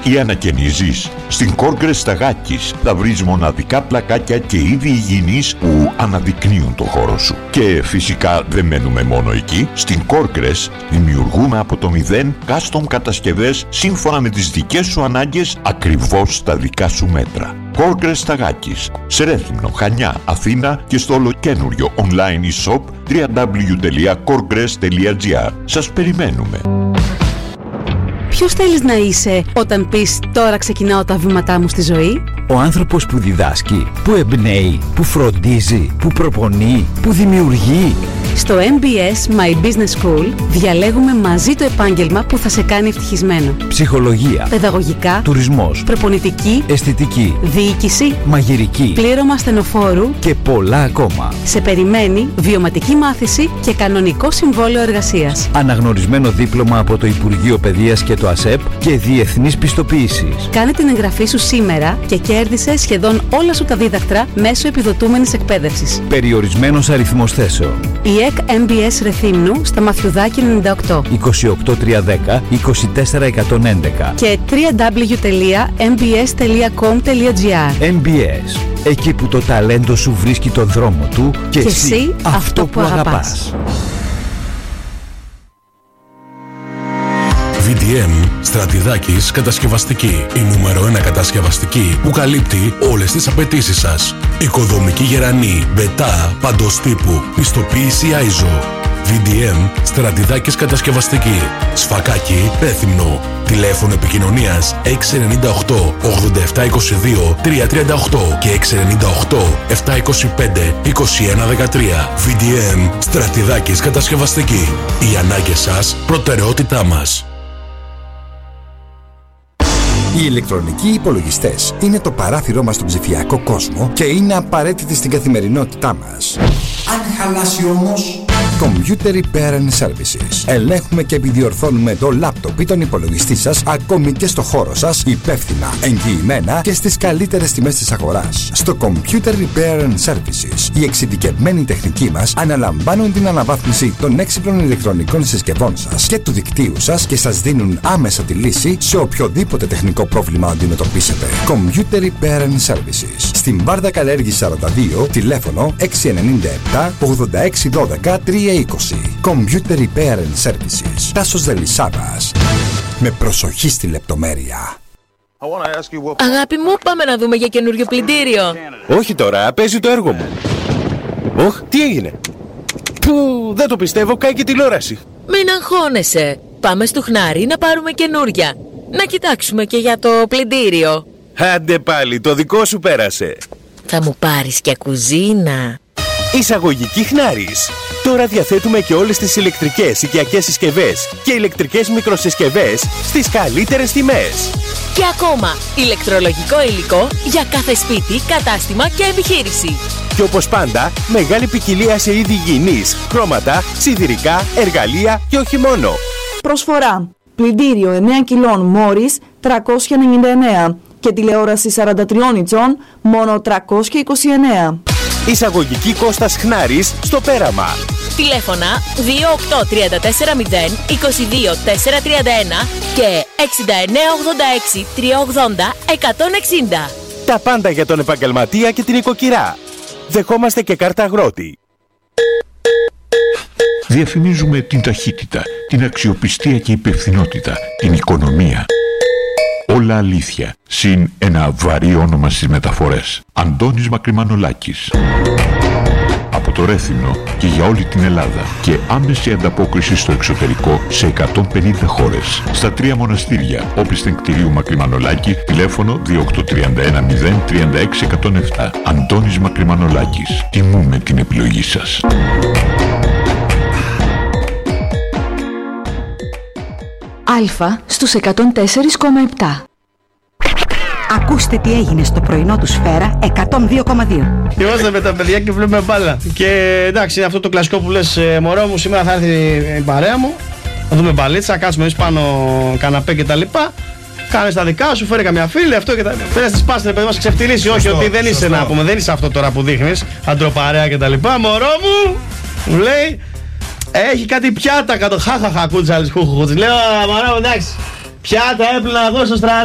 ή ανακαινίζεις? Στην Corkres Σταγάκης θα βρεις μοναδικά πλακάκια και είδη υγιεινής που αναδεικνύουν το χώρο σου. Και φυσικά δεν μένουμε μόνο εκεί. Στην Corkres δημιουργούμε από το μηδέν custom κατασκευές σύμφωνα με τις δικές σου ανάγκες, ακριβώς στα δικά σου μέτρα. Corkres Σταγάκης, σε Ρέθυμνο, Χανιά, Αθήνα και στο ολοκένουργιο online e-shop www.corkres.gr. Σας περιμένουμε. Ποιος θέλεις να είσαι όταν πεις «Τώρα ξεκινάω τα βήματά μου στη ζωή»? Ο άνθρωπος που διδάσκει, που εμπνέει, που φροντίζει, που προπονεί, που δημιουργεί. Στο MBS My Business School διαλέγουμε μαζί το επάγγελμα που θα σε κάνει ευτυχισμένο. Ψυχολογία, παιδαγωγικά, τουρισμός, προπονητική, αισθητική, διοίκηση, μαγειρική, πλήρωμα στενοφόρου και πολλά ακόμα. Σε περιμένει βιωματική μάθηση και κανονικό συμβόλαιο εργασίας. Αναγνωρισμένο δίπλωμα από το Υπουργείο Παιδείας και το ΑΣΕΠ και διεθνής πιστοποίησης. Κάνε την εγγραφή σου σήμερα και κέρδισε σχεδόν όλα σου τα δίδακτρα μέσω επιδοτούμενης εκπαίδευσης. Περιορισμένος αριθμός θέσεων. Η ΕΚ MBS Ρεθύμνου στα Μαθιουδάκη 98 28310 24111 και www.mbs.com.gr. MBS, εκεί που το ταλέντο σου βρίσκει τον δρόμο του και εσύ αυτό που αγαπάς. VDM Στρατιδάκης Κατασκευαστική. Η νούμερο 1 κατασκευαστική που καλύπτει όλες τις απαιτήσεις σας. Οικοδομική γερανή, μπετά, παντός τύπου, πιστοποίηση ISO. VDM Στρατιδάκης Κατασκευαστική. Σφακάκι, Ρέθυμνο. Τηλέφωνο επικοινωνίας 698 8722 338 και 698 725 2113. VDM Στρατιδάκης Κατασκευαστική. Οι ανάγκες σας προτεραιότητά μας. Οι ηλεκτρονικοί υπολογιστές είναι το παράθυρό μας στον ψηφιακό κόσμο και είναι απαραίτητοι στην καθημερινότητά μας. Αν χαλάσει όμως... Computer Repair and Services. Ελέγχουμε και επιδιορθώνουμε το λάπτοπ ή τον υπολογιστή σας ακόμη και στο χώρο σας, υπεύθυνα, εγγυημένα και στις καλύτερες τιμές της αγοράς. Στο Computer Repair and Services, οι εξειδικευμένοι τεχνικοί μας αναλαμβάνουν την αναβάθμιση των έξυπνων ηλεκτρονικών συσκευών σας και του δικτύου σας και σας δίνουν άμεσα τη λύση σε οποιοδήποτε τεχνικό πρόβλημα αντιμετωπίσετε. Computer Repair and Services. Στην Βάρδα Καλέργη 42, τηλέφωνο 697 8612 320. Computer Repair and Services. Τάσος Δελισσάδας. Με προσοχή στη λεπτομέρεια. Αγάπη μου, πάμε να δούμε για καινούριο πλυντήριο. Όχι τώρα, παίζει το έργο μου. Ωχ, τι έγινε? Δεν το πιστεύω, κάει και τηλεόραση. Μην αγχώνεσαι. Πάμε στο Χνάρι να πάρουμε καινούρια. Να κοιτάξουμε και για το πλυντήριο. Άντε πάλι, το δικό σου πέρασε. Θα μου πάρεις και κουζίνα. Εισαγωγική Χνάρης. Τώρα διαθέτουμε και όλες τις ηλεκτρικές οικιακές συσκευές και ηλεκτρικές μικροσυσκευές στις καλύτερες τιμές. Και ακόμα, ηλεκτρολογικό υλικό για κάθε σπίτι, κατάστημα και επιχείρηση. Και όπως πάντα, μεγάλη ποικιλία σε είδη υγιεινής, χρώματα, σιδηρικά, εργαλεία και όχι μόνο. Προσφορά. Πλυντήριο 9 κιλών Morris 399 και τηλεόραση 43 inch μόνο 329. Εισαγωγική Κώστας Χνάρης στο Πέραμα. Τηλέφωνα 28340 22431 και 6986 380 160. Τα πάντα για τον επαγγελματία και την οικοκυρά. Δεχόμαστε και κάρτα αγρότη. Διαφημίζουμε την ταχύτητα, την αξιοπιστία και υπευθυνότητα, την οικονομία. Όλα αλήθεια, συν ένα βαρύ όνομα στις μεταφορές. Αντώνης Μακρυμανολάκης. Από το Ρέθυμνο και για όλη την Ελλάδα και άμεση ανταπόκριση στο εξωτερικό σε 150 χώρες. Στα 3 μοναστήρια, όπισθεν κτηρίου Μακρυμανολάκη, τηλέφωνο 28310 36107. Αντώνης Μακρυμανολάκης. Τιμούμε την επιλογή σας. Αλφα στους 104,7. Ακούστε τι έγινε στο πρωινό του Σφαίρα 102,2. Είμαστε με τα παιδιά και βλέπουμε μπάλα. Και εντάξει, είναι αυτό το κλασικό που λες, μωρό μου, σήμερα θα έρθει η παρέα μου. Θα δούμε μπαλίτσα, κάτσουμε εμείς πάνω καναπέ και τα λοιπά. Κάνε τα δικά σου, φέρε καμιά φίλη, αυτό και τα λοιπά. Φέρε τη σπάση, παιδί μας ξεφτυλίσει. Όχι, ότι δεν είσαι να πούμε, δεν είσαι αυτό τώρα που δείχνεις. Αντροπαρέα και τα λοιπά. Μωρό μου λέει, έχει κάτι πιάτα κάτω. Χαχαχα, κούτσαλης, χουχουχουτς. Λέω, μωρό μου, εντάξει. Πιάτα έπλυνα εγώ στο στρατό.